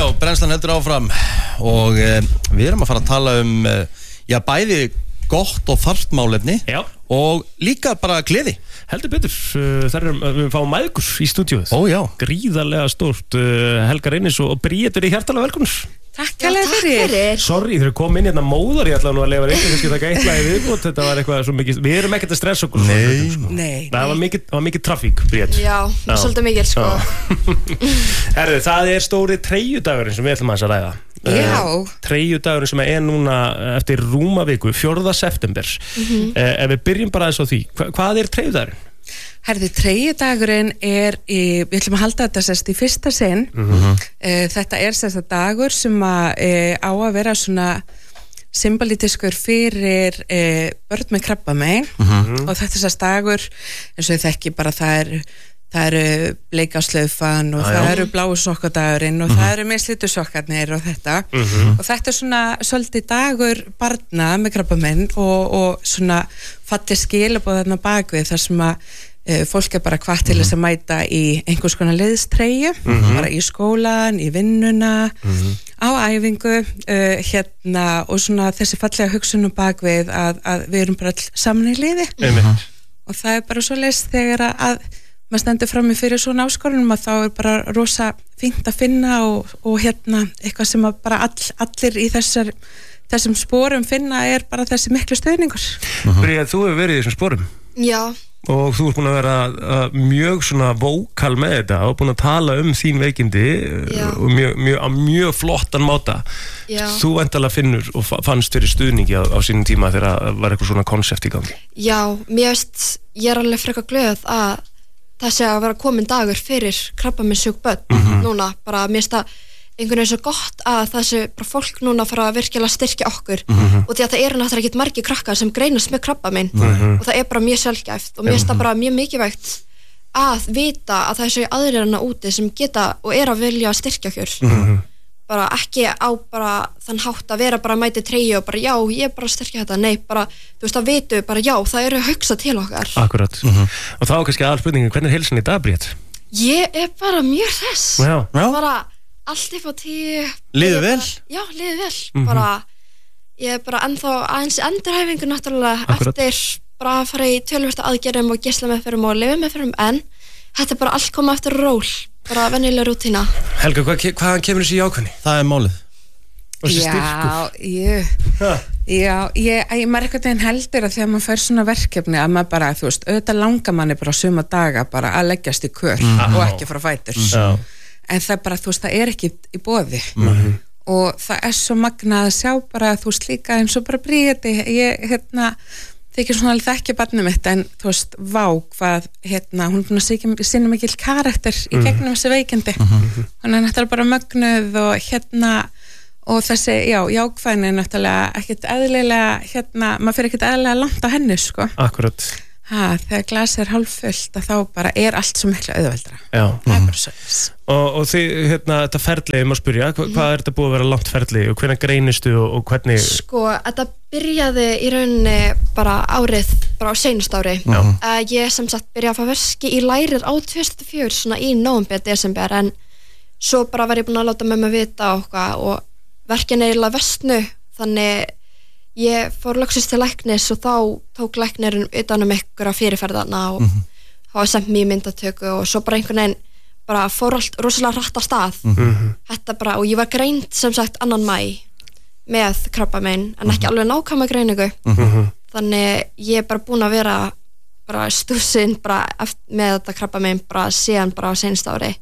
brennslan heldur áfram og við erum að fara að tala bæði gott og þarft málefni og líka bara gleði. Heldur betur, við fáum mæðgur í stúdíóið. Gríðarlega stórt, Helga Reynis og Bríetur í hjartalega velkomnir. Takk fyrir. Sorry, þegar kom inn hérna móðar, ég ætla nú að lefa reynda kannski taka eitt lagi viðbútt, þetta var eitthvað svo mikið, við erum ekkert að stressa okkur. Nei. Það var mikið trafík, Bríet. Já, svolítið mikið, sko. Herðu, það stóri treyjudagurinn sem við ætlum að ræða. Treyjudagurinn sem núna eftir rúma viku, 4. september. Ef við byrjum bara þess á því, hvað treyjudagurinn? Herði, treyjudagurinn við ætlum að halda þetta sérst í fyrsta sinn. Þetta sérst að dagur sem á að vera svona symbolítiskur fyrir börn með krabbamein og þetta sérst dagur eins og ég þekki bara það bleika slaufan og það bláu sokkadagurinn og það mislitu sokkarnir og þetta og þetta svona svolítið dagur barna með krabbamein og svona falli skilabóð þarna bakvið þar sem að fólk bara hvatt til þess að mæta í einhvers konar liðstreyju bara í skólan, í vinnuna á æfingu og svona þessi fallega hugsun bakvið að við erum bara saman í liði og það bara svoleiðis þegar að maður stendur frammi fyrir svona áskorunum að þá bara rosa fínt að finna og eitthvað sem að bara allir í þessum sporum finna bara þessi miklu stuðningur. Bríet, þú hefur verið í þessum sporum. Já. Og þú ert búin að vera mjög svona vókal með þetta og búin að tala þín veikindi og mjög flottan máta. Þú væntanlega finnur og fannst fyrir stuðningi á sínum tíma þegar var eitthvað svona konsept í gangi. Já, ég alveg frekar glöð að það sé að vera komin dagur fyrir krabbameinssjúk börn núna, bara mér finnst það einhvern veginn svo gott að það sé bara fólk núna fara að virkilega styrkja okkur og því að það náttúrulega ekki margir krakkar sem greinast með krabbamein og það bara mjög sjaldgæft og mér finnst það bara mjög mikilvægt að vita að það sé aðrir hana úti sem geta og að vilja styrkja okkur bara ekki á bara þann hátt að vera bara að mæti treyju og bara já, ég bara styrkja þetta, nei, bara þú veist að vitu bara já, það að hugsa til okkar. Akkurat, og þá kannski aðalspurningin, hvernig heilsan í dag, Bríet? Ég bara mjög hress, bara allt upp á 10. Liðu vel? Já, liðu vel, bara ég bara ennþá aðeins endurhæfingu náttúrulega eftir bara að fara í töluvert aðgerðum og geislameðferðum og lyfjameðferðum en þetta bara allt koma eftir ról bara venjulega rútína. Helga, hvaðan kemur þessi jákvæðni? Það málið. Og þessi styrkur. Maður eitthvað veginn heldur að þegar maður fær svona verkefni að maður bara, þú veist, auðvitað langar manni bara suma daga bara að leggjast í kör og ekki frá fætur. En það bara, þú veist, það ekki í boði. Og það svo magnað að sjá bara, þú veist, líka eins og bara Bríeti, þykir svona alveg ekki barnið mitt en þú veist, vá hvað hún búin að sinna mikil karakter í gegnum þessi veikindi hún náttúrulega bara mögnuð og þessi, jákvæðni náttúrulega ekkert eðlilega maður fyrir ekkert eðlilega langt á henni sko. Akkurat. Þegar glasið hálffullt að þá bara allt svo miklu auðveldra. Það bara svoleiðis. Og þið, þetta ferli, ég má spyrja, hvað þetta búið að vera langt ferli og hvernig greinistu og hvernig? Sko, þetta byrjaði í rauninni bara árið, bara á seinasta ári. Ég sem sagt byrjaði að fá verki í lærið á 2004, svona í nóvember, desember, en svo bara var ég búin að láta með mig vita og verkin eiginlega vestnu, þannig ég fór loksins til læknis og þá tók læknirinn utan ykkur að fyrirferðana og hafa semt mér í myndatöku og svo bara einhvern veginn bara fór allt rosalega hratt af stað þetta bara, og ég var greind sem sagt 2. maí með krabbamein en ekki alveg nákvæma greiningu þannig ég bara búin að vera bara stúsin bara með þetta krabbamein bara síðan bara á seinasta ári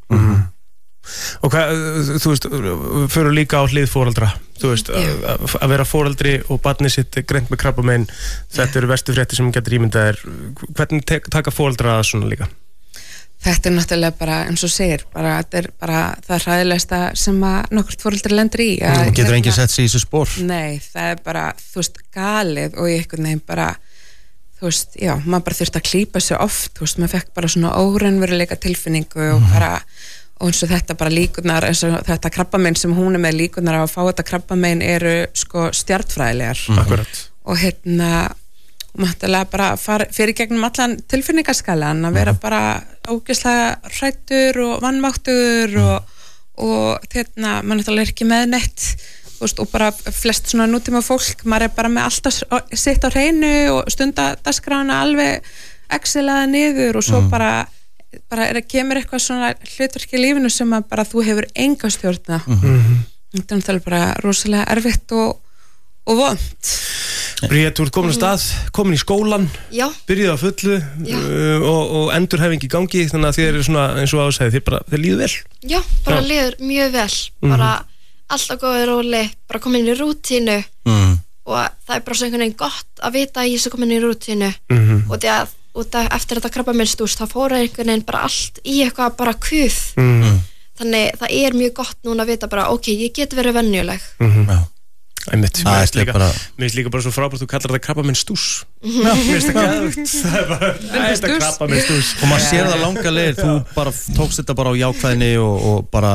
Og hvað, þú veist, fyrir líka á hlið foreldra, þú veist, að vera foreldri og barnið sitt greint með krabbamein, þetta eru verstu fréttir sem getur ímyndað hvernig taka foreldra að svona líka? Þetta náttúrulega bara, eins og segir, bara, þetta bara það hræðilegasta sem að nokkurt foreldri lendir í. Getur enginn sett sig í þessu spór? Nei, það bara, þú veist, galið og ég einhvern veginn bara, þú veist, já, maður bara þurfti að klípa sig oft, þú veist, maður fekk bara svona óraunveruleika tilfinningu og bara og eins og þetta bara líkurnar eins og þetta krabbamein sem hún með líkurnar að fá þetta krabbamein eru sko stjartfræðilegar og náttúrulega bara fyrir gegnum allan tilfinningaskalan að vera bara ógeðslega hræddur og vanmáttur og maður náttúrulega ekki með neitt og bara flest svona nútíma fólk, maður bara með alltaf sitt á hreinu og stunda dagskrána alveg exelaða niður og svo bara kemur eitthvað svona hlutverk í lífinu sem að bara þú hefur enga stjórna. Þetta er náttúrulega bara rosalega erfitt og vont. Bríet, þú ert komin á stað, komin í skólan, byrjuð á fullu og endurhæfing í gangi, þannig að þið eru svona eins og ásæði, þið líður vel? Já, bara líður mjög vel, bara alltaf góður róli, bara komin í rútínu og það er bara svo einhvern veginn gott að vita að ég sé komin í rútínu og því að eftir þetta krabbameinsdús þá fór einhvern veginn bara allt í eitthvað bara kuð þannig það er mjög gott núna að vita bara ok, ég get verið venjuleg Einmitt, mér finnst líka bara svo frábært þú kallar þetta krabbameinsdús mér finnst það gæðugt það er bara krabbameinsdús og maður sér það langa leið þú bara tókst þetta bara á jákvæðinni og bara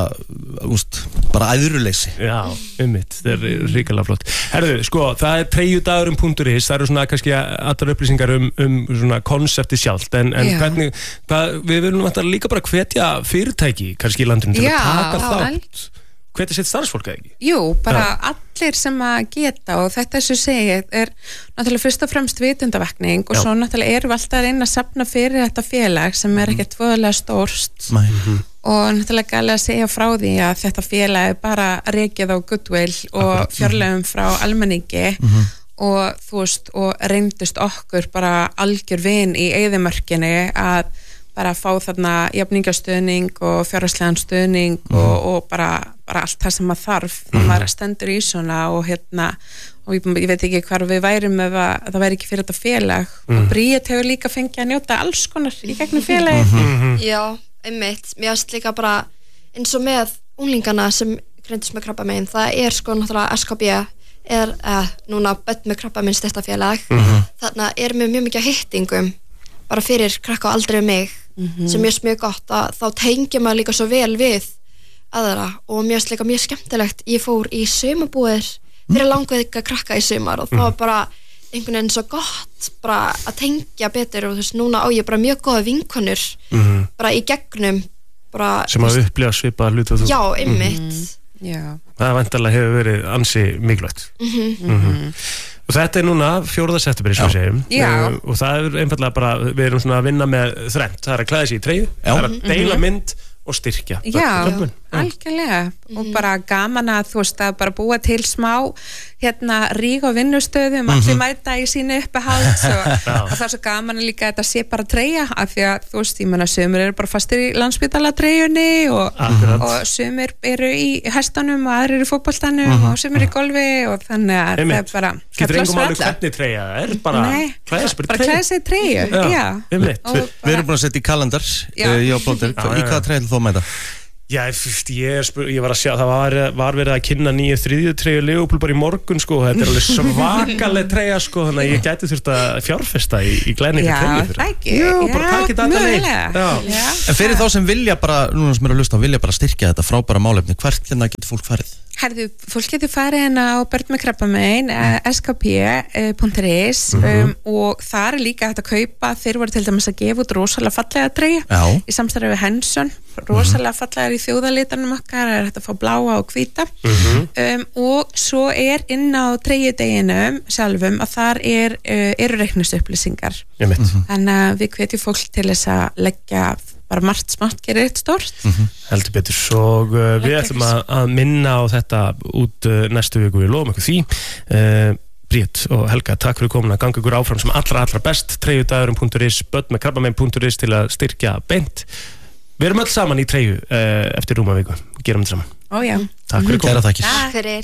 æðruleysi já, einmitt, það er ríkilega flott herðu, sko, það er treyjudagurum.is það eru svona kannski allar upplýsingar svona konsepti sjálft en hvernig, við viljum líka bara hvetja fyrirtæki kannski í landinu til að taka þátt Hvernig sitt starfsfólk eða ekki? Jú, bara allir sem að geta og þetta sem segið er náttúrulega fyrst og fremst vitundavakning og svo náttúrulega erum við alltaf að reyna að safna fyrir þetta félag sem er ekkert voðalega stórst og náttúrulega gæli að segja frá því að þetta félag er bara rekið á goodwill og fjárlegum frá almenningi og þú veist og reyndust okkur bara algjör vin í eyðimörkinni að bara fá þarna jafningastuðning og fjárhagslegan stuðning og bara allt það sem maður þarf þegar maður stendur í svona og og ég veit ekki hvar við værum ef það væri ekki fyrir þetta félag og Bríet hefur líka fengið að njóta alls konar í gegnum félagi Já, einmitt, mér finnst líka bara eins og með unglingana sem greindust með krabbamein, það er sko náttúrulega SKB er núna börn með krabbamein styrktafélag þarna er mjög mikið hittingum bara fyrir krakka á aldrei mig sem er mjög gott að þá tengja maður líka svo vel við aðra og mér finnst líka mjög skemmtilegt ég fór í sumarbúðir fyrir langveika krakka í sumar og það var bara einhvern veginn svo gott bara að tengja betur og þú veist núna á ég bara mjög góða vinkonur bara í gegnum bara, sem að upplifa svipaða hluti og þú Já, einmitt Það væntanlega hefur verið ansi mikilvægt og þetta er núna 4. september eins og við segjum og það er einfallega bara við erum svona að vinna með þrennt það er að klæða sig í treyju, það er að deila mynd og styrkja algjörlega og bara gaman að þú veist að bara búa til smá rík á vinnustöðum allir mæta í sínu uppehalds og það er svo gaman að líka þetta sé bara treyja af því að þú veist, ég menna sumir eru bara fastir í Landspítala treyjunni og sumir eru í hestunum og aðrir eru í fótboltanum og sumir í golfi og þannig að það er bara skiptir engum máli hvernig treyja það er bara klæða sig í treyju Við erum búin að setja í kalendar í hvaða treyju þú mæta? Já, ég var að sjá, það var verið að kynna nýju 3. treyju Liverpool bara í morgun sko, þetta er alveg svakaleg treyja sko, þannig að ég gæti þurft að fjárfesta í glæningu treyju Já, það ekki bara takk þetta allir En fyrir þá sem vilja bara, núna sem eru að hlusta vilja bara styrkja þetta frábæra málefni, hvert getur fólk farið? Herðu, fólk getur farið á börn með krabbamein skp.is og það er líka hægt að kaupa þeir voru til dæmis að gefa út rosalega fallega treyja í samstarfi við Henson rosalega fallegar í þjóðalitanum okkar er hægt að fá bláa og hvíta og svo er inn á treyjudeginum sjálfum að þar eru reikningsupplýsingar þannig að við hvetjum fólk til þess að leggja bara margt smátt gerir eitt stórt heldur betur og við ætlum að minna á þetta út næstu viku við lofum ykkur því Bríet og Helga, takk fyrir komin að ganga ykkur áfram sem allra best treyjudagurum.is, börnmeðkrabbamein.is til að styrkja beint við erum öll saman í treyju eftir rúma viku, gerum þetta saman Ó já Takk fyrir komin Takk fyrir